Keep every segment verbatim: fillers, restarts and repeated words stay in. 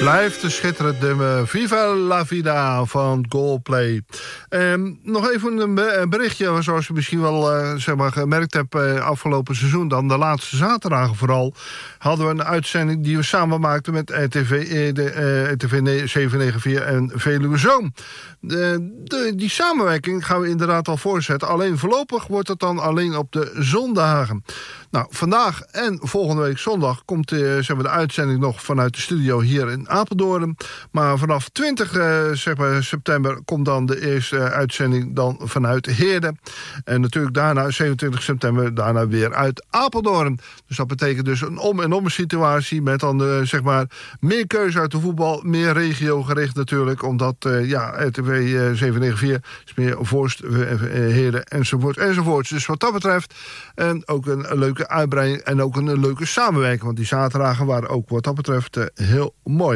Blijft de schitterend nummer Viva la Vida van Coldplay. Um, nog even een berichtje, zoals je misschien wel uh, zeg maar, gemerkt hebt uh, afgelopen seizoen. Dan de laatste zaterdagen vooral hadden we een uitzending die we samen maakten met R T V, uh, de, uh, R T V zevenhonderdnegenenveertig en Veluwe Zoom. De, de, die samenwerking gaan we inderdaad al voorzetten. Alleen voorlopig wordt het dan alleen op de zondagen. Nou, vandaag en volgende week zondag komt uh, zeg maar, de uitzending nog vanuit de studio hier in Apeldoorn. Maar vanaf twintig uh, zeg maar, september komt dan de eerste uh, uitzending dan vanuit Heerden. En natuurlijk daarna, zevenentwintig september, daarna weer uit Apeldoorn. Dus dat betekent dus een om- en om situatie met dan uh, zeg maar meer keuze uit de voetbal, meer regiogericht natuurlijk. Omdat uh, ja, R T V uh, zevenhonderdnegenenveertig is meer Voorst, uh, Heerden enzovoort enzovoort. Dus wat dat betreft en ook een, een leuke uitbreiding en ook een, een leuke samenwerking. Want die zaterdagen waren ook wat dat betreft uh, heel mooi.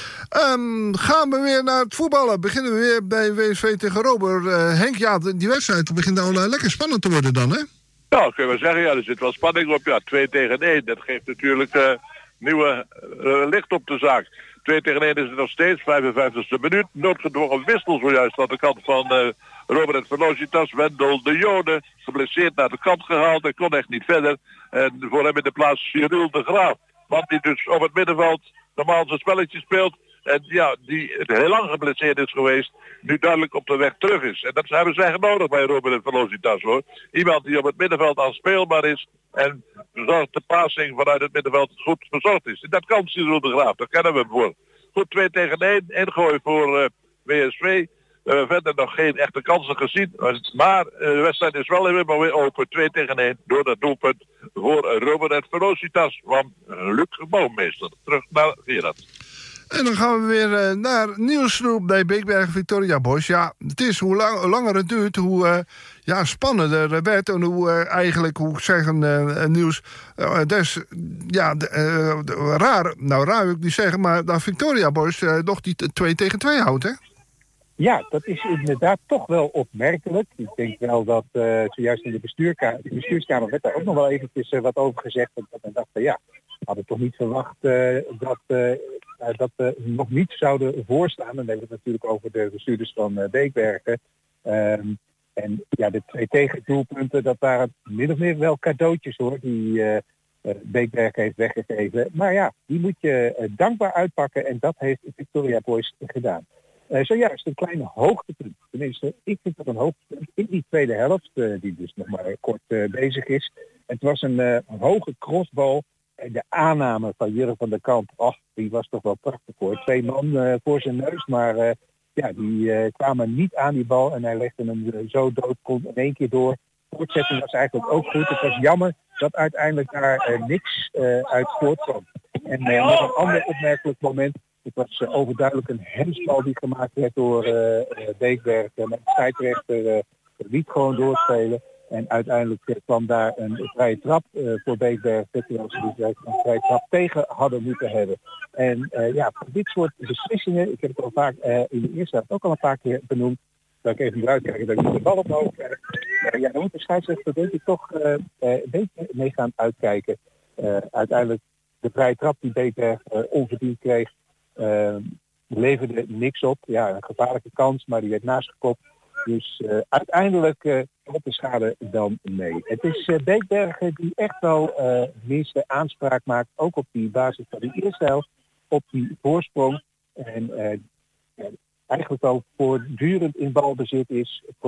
Um, gaan we weer naar het voetballen. Beginnen we weer bij W S V tegen Robert. Uh, Henk, ja, die wedstrijd begint al uh, lekker spannend te worden dan, hè? Ja, kun je wel zeggen. Ja, er zit wel spanning op. Ja, twee tegen één. Dat geeft natuurlijk uh, nieuwe uh, licht op de zaak. twee tegen één is het nog steeds. vijfenvijftigste minuut. Noodgedwongen wissel zojuist aan de kant van uh, Robert Velocitas. Wendel de Jode. Geblesseerd naar de kant gehaald. Hij kon echt niet verder. En voor hem in de plaats Cyril de Graaf. Want die dus op het middenveld normaal zijn spelletje speelt. En ja, die heel lang geblesseerd is geweest, nu duidelijk op de weg terug is. En dat hebben ze eigenlijk nodig bij Robert Velocitas, hoor. Iemand die op het middenveld al speelbaar is en zorgt de passing vanuit het middenveld goed verzorgd is. En dat kan Cyril de Graaf, daar kennen we hem voor. Goed, twee tegen één, ingooi voor uh, W S V. Uh, verder nog geen echte kansen gezien. Maar uh, de wedstrijd is wel weer maar weer open. twee tegen één door dat doelpunt voor uh, Robert Velocitas van uh, Luc Boommeester. Terug naar Gerard. En dan gaan we weer uh, naar nieuwsgroep bij Beekbergen Victoria Boys. Ja, het is hoe, lang, hoe langer het duurt, hoe uh, ja, spannender het werd. En hoe uh, eigenlijk, hoe ik zeg, een uh, nieuws... Uh, dus, ja, de, uh, de, raar, nou raar wil ik niet zeggen, maar dat Victoria Boys uh, nog die twee tegen twee houdt, hè? Ja, dat is inderdaad toch wel opmerkelijk. Ik denk wel dat uh, zojuist in de, bestuurka- de bestuurskamer werd daar ook nog wel eventjes uh, wat over gezegd. En dat men dacht van ja, hadden toch niet verwacht uh, dat... Uh, Uh, dat we uh, nog niet zouden voorstaan. En dan hebben we het natuurlijk over de bestuurders van uh, Beekbergen. Um, en ja, de twee tegendoelpunten, dat waren min of meer wel cadeautjes hoor, die uh, uh, Beekbergen heeft weggegeven. Maar ja, die moet je uh, dankbaar uitpakken en dat heeft Victoria Boys gedaan. Uh, zojuist een kleine hoogtepunt. Tenminste, ik vind dat een hoogtepunt in die tweede helft, uh, die dus nog maar kort uh, bezig is. Het was een, uh, een hoge crossbal. De aanname van Jurgen van der Kamp, ach, die was toch wel prachtig hoor. Twee man uh, voor zijn neus, maar uh, ja, die uh, kwamen niet aan die bal en hij legde hem uh, zo dood, kon in één keer door. Voortzetting was eigenlijk ook goed. Het was jammer dat uiteindelijk daar uh, niks uh, uit voortkwam. En uh, nog een ander opmerkelijk moment. Het was uh, overduidelijk een hensbal die gemaakt werd door uh, uh, Beekbergen. Met de scheidsrechter uh, liet gewoon doorspelen. En uiteindelijk uh, kwam daar een vrije trap uh, voor Beekbergen, terwijl ze dus een vrije trap tegen hadden moeten hebben. En uh, ja, voor dit soort beslissingen, ik heb het al vaak uh, in de eerste helft ook al een paar keer benoemd, dat ik even eruit krijg dat ik de bal omhoog krijg. Uh, ja, dan moet de scheidsrechter denk ik toch uh, uh, een beetje mee gaan uitkijken. Uh, uiteindelijk de vrije trap die Beekbergen uh, onverdiend kreeg, uh, leverde niks op. Ja, een gevaarlijke kans, maar die werd naastgekopt. Dus uh, uiteindelijk uh, op de schade dan mee. Het is uh, Beekbergen die echt wel uh, minste aanspraak maakt, ook op die basis van die eerste helft, op die voorsprong. En uh, eigenlijk al voortdurend in balbezit is.